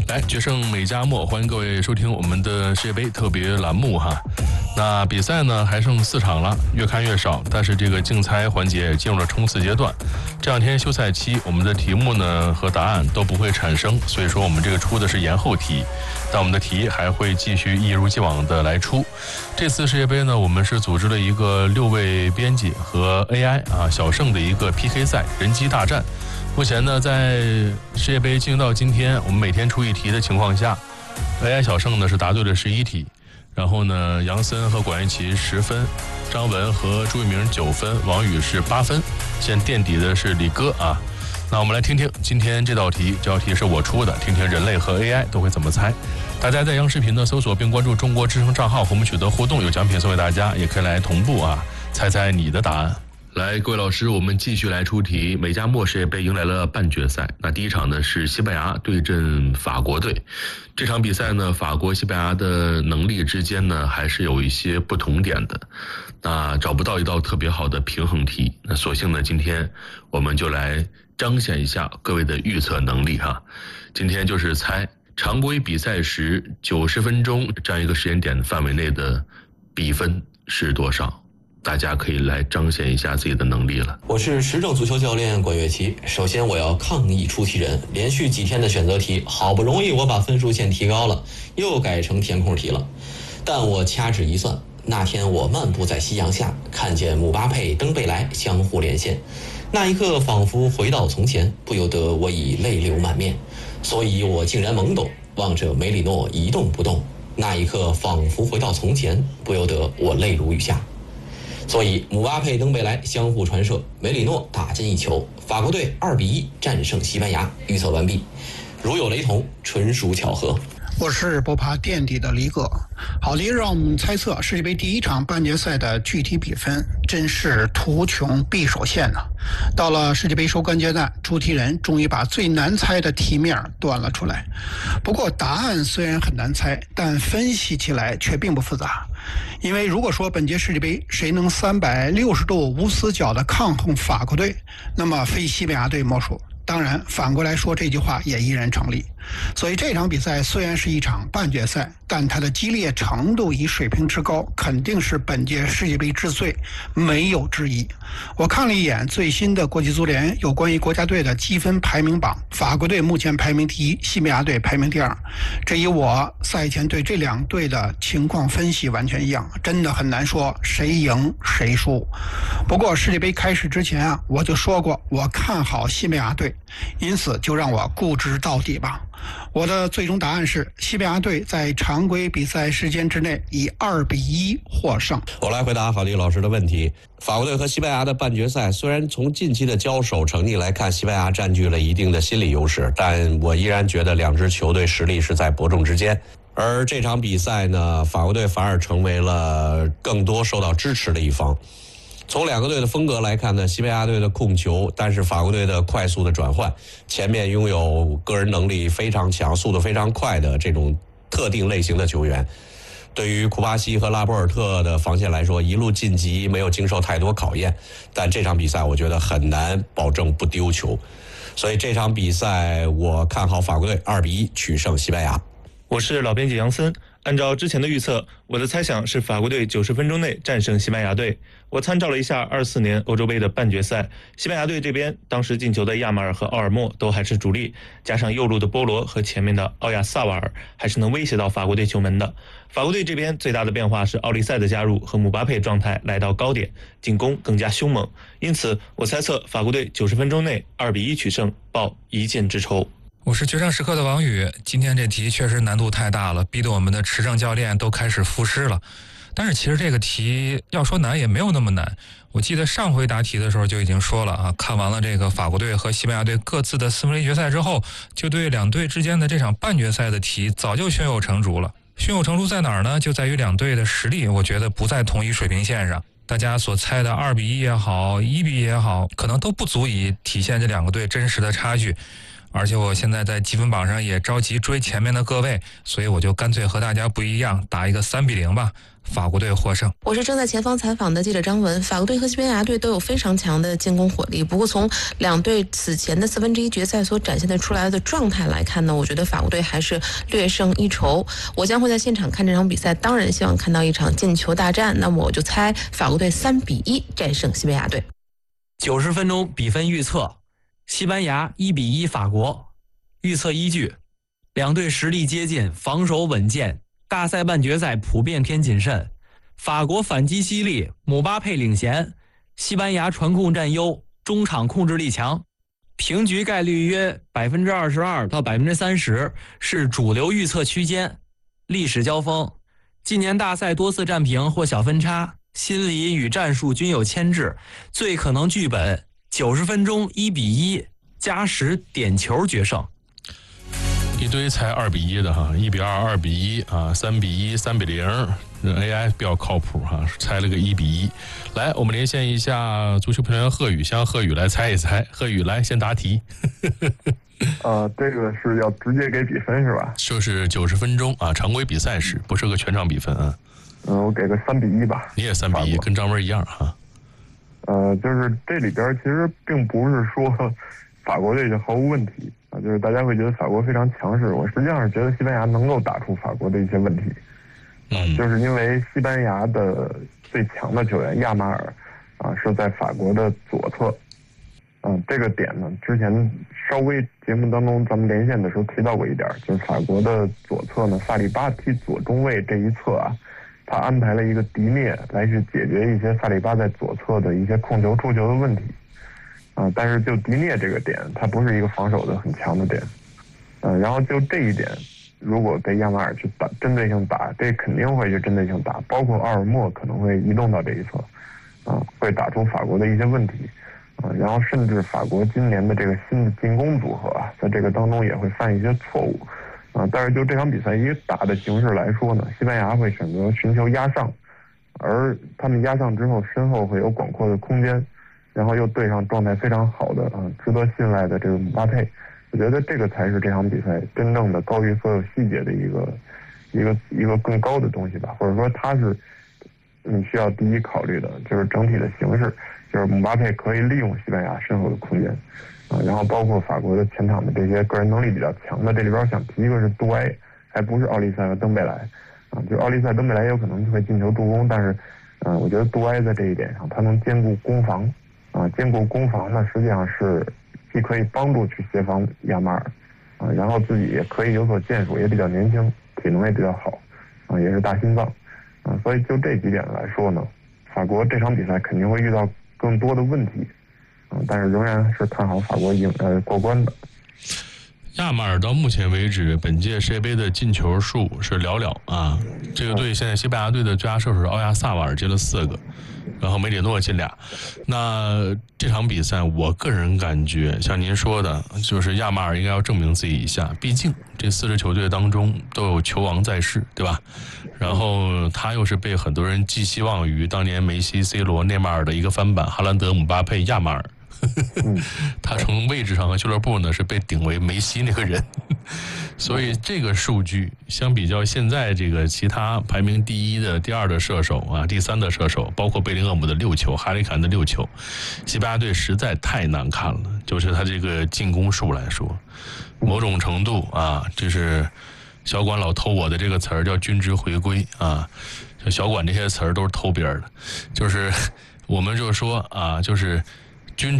来，决胜美加墨，欢迎各位收听我们的世界杯特别栏目哈。那比赛呢还剩4场了，越看越少，但是这个竞猜环节进入了冲刺阶段。这2天休赛期，我们的题目呢和答案都不会产生，所以说我们这个出的是延后题，但我们的题还会继续一如既往的来出。这次世界杯呢，我们是组织了一个6位编辑和 AI 小胜的一个 PK 赛，人机大战。目前呢，在世界杯进行到今天，我们每天出一题的情况下 ，AI 小胜呢是答对了11题，然后呢，杨森和管乐琪10分，张文和朱一鸣9分，王宇是8分，现垫底的是李哥啊。那我们来听听今天这道题是我出的，听听人类和 AI 都会怎么猜。大家在央视频呢搜索并关注中国之声账号，和我们取得互动，有奖品送给大家，也可以来同步猜猜你的答案。来，各位老师，我们继续来出题。美加墨世界杯迎来了半决赛，那第一场呢是西班牙对阵法国队。这场比赛呢，法国、西班牙的能力之间呢还是有一些不同点的，那找不到一道特别好的平衡题。那索性呢，今天我们就来彰显一下各位的预测能力哈。今天就是猜常规比赛时90分钟这样一个时间点范围内的比分是多少。大家可以来彰显一下自己的能力了。 我是时政足球教练管乐琪。首先我要抗议出题人，连续几天的选择题，好不容易我把分数线提高了，又改成填空题了。但我掐指一算，那天我漫步在夕阳下，看见姆巴佩、登贝莱相互连线，那一刻仿佛回到从前，不由得我已泪流满面。所以我竟然懵懂望着梅里诺一动不动，那一刻仿佛回到从前，不由得我泪如雨下。所以姆巴佩、登贝莱相互传射，梅里诺打进一球，法国队2比1战胜西班牙。预测完毕，如有雷同，纯属巧合。 我是不怕垫底的黎哥。好的，让我们猜测世界杯第1场半决赛的具体比分，真是图穷匕首现呐。到了世界杯收官阶段，出题人终于把最难猜的题面端了出来。不过答案虽然很难猜，但分析起来却并不复杂。因为如果说本届世界杯谁能360度无死角地抗衡法国队，那么非西班牙队莫属。当然反过来说，这句话也依然成立。所以这场比赛虽然是一场半决赛，但它的激烈程度与水平之高，肯定是本届世界杯之最，没有之一。我看了一眼最新的国际足联有关于国家队的积分排名榜，法国队目前排名第1，西班牙队排名第2。这与我赛前对这2队的情况分析完全一样，真的很难说谁赢谁输。不过世界杯开始之前我就说过我看好西班牙队，因此就让我固执到底吧。我的最终答案是西班牙队在常规比赛时间之内以2比1获胜。 我来回答郝丽老师的问题。法国队和西班牙的半决赛，虽然从近期的交手成绩来看，西班牙占据了一定的心理优势，但我依然觉得2支球队实力是在伯仲之间。而这场比赛呢，法国队反而成为了更多受到支持的一方。从2个队的风格来看呢，西班牙队的控球，但是法国队的快速的转换，前面拥有个人能力非常强、速度非常快的这种特定类型的球员。对于库巴西和拉波尔特的防线来说，一路晋级没有经受太多考验，但这场比赛我觉得很难保证不丢球。所以这场比赛我看好法国队2比1取胜西班牙。 我是老编辑杨森。按照之前的预测，我的猜想是法国队90分钟内战胜西班牙队。我参照了一下24年欧洲杯的半决赛，西班牙队这边当时进球的亚马尔和奥尔莫都还是主力，加上右路的波罗和前面的奥亚萨瓦尔，还是能威胁到法国队球门的。法国队这边最大的变化是奥利塞的加入和姆巴佩状态来到高点，进攻更加凶猛。因此我猜测法国队90分钟内2比1取胜，报1箭之仇。 我是决胜时刻的王宇。今天这题确实难度太大了，逼得我们的持证教练都开始赋诗了。但是其实这个题要说难也没有那么难。我记得上回答题的时候就已经说了看完了这个法国队和西班牙队各自的4分之一决赛之后，就对2队之间的这场半决赛的题早就胸有成竹了。胸有成竹在哪儿呢？就在于2队的实力我觉得不在同一水平线上。大家所猜的2比1也好，1比1也好，可能都不足以体现这2个队真实的差距。 而且我现在在积分榜上也着急追前面的各位，所以我就干脆和大家不一样，打一个3-0吧。法国队获胜。 我是正在前方采访的记者张文。法国队和西班牙队都有非常强的进攻火力，不过从两队此前的1/4决赛所展现的出来的状态来看呢，我觉得法国队还是略胜一筹。我将会在现场看这场比赛，当然希望看到一场进球大战。那么我就猜法国队3-1战胜西班牙队。 90分钟比分预测：西班牙1-1法国。预测依据：两队实力接近，防守稳健。大赛半决赛普遍偏谨慎，法国反击犀利，姆巴佩领衔，西班牙传控占优，中场控制力强，平局概率约22%到30%，是主流预测区间。历史交锋，近年大赛多次战平或小分差，心理与战术均有牵制，最可能剧本90分钟1-1加时点球决胜。 一堆猜2-1的哈，1-2、2-1啊，3-1、3-0，这 AI 比较靠谱哈，猜了个1-1。来，我们连线一下足球评论员贺宇，向贺宇来猜一猜。贺宇来先答题。 这个是要直接给比分是吧？ 就是90分钟啊，常规比赛时，不是个全场比分啊。 我给个3-1吧。 你也3-1，跟张文一样哈。 就是这里边其实并不是说法国队就毫无问题啊，就是大家会觉得法国非常强势。我实际上是觉得西班牙能够打出法国的一些问题，就是因为西班牙的最强的球员亚马尔啊是在法国的左侧，这个点呢，之前稍微节目当中咱们连线的时候提到过一点，就是法国的左侧呢，萨里巴踢左中卫这一侧啊，他安排了一个迪涅来去解决一些萨里巴在左侧的一些控球出球的问题。但是就迪涅这个点，它不是一个防守的很强的点，然后就这一点，如果被亚马尔去打针对性打，这肯定会去针对性打，包括奥尔莫可能会移动到这一侧，会打出法国的一些问题，然后甚至法国今年的这个新的进攻组合啊，在这个当中也会犯一些错误，但是就这场比赛以打的形式来说呢，西班牙会选择寻求压上，而他们压上之后，身后会有广阔的空间。然后又对上状态非常好的值得信赖的这个姆巴佩，我觉得这个才是这场比赛真正的高于所有细节的一个更高的东西吧，或者说它是你需要第一考虑的，就是整体的形势，就是姆巴佩可以利用西班牙身后的空间，然后包括法国的前场的这些个人能力比较强的，这里边想提一个是杜埃，还不是奥利塞和登贝莱，就奥利塞、登贝莱有可能会进球助攻，但是我觉得杜埃在这一点上他能兼顾攻防。兼顾攻防呢，实际上是既可以帮助去协防亚马尔，然后自己也可以有所建树，也比较年轻，体能也比较好，也是大心脏，所以就这几点来说呢，法国这场比赛肯定会遇到更多的问题，但是仍然是看好法国过关的。 亚马尔到目前为止，本届世界杯的进球数是寥寥啊。这个队现在西班牙队的最佳射手是奥亚萨瓦尔进了4个，然后梅里诺进2。那这场比赛，我个人感觉，像您说的，就是亚马尔应该要证明自己一下，毕竟这4支球队当中都有球王在世，对吧？然后他又是被很多人寄希望于当年梅西、C 罗、内马尔的一个翻版，哈兰德、姆巴佩、亚马尔。他从位置上和俱乐部呢是被顶为梅西那个人，所以这个数据相比较现在这个其他排名第1的、第2的射手啊、第3的射手，包括贝林厄姆的6球、哈里坎的6球，西班牙队实在太难看了。就是他这个进攻数来说，某种程度啊，就是小管老偷我的这个词儿叫均值回归啊，小管这些词儿都是偷别人的，就是我们就说啊，就是